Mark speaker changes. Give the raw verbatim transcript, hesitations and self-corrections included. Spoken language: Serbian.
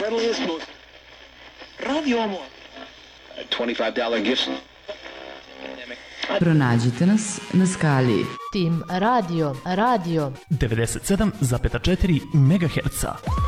Speaker 1: friendliest, most Radio Amor. twenty-five dollar gift.
Speaker 2: Pronađite nas na skali
Speaker 3: Tim Radio, Radio
Speaker 4: devedeset sedam zarez četiri megaherca.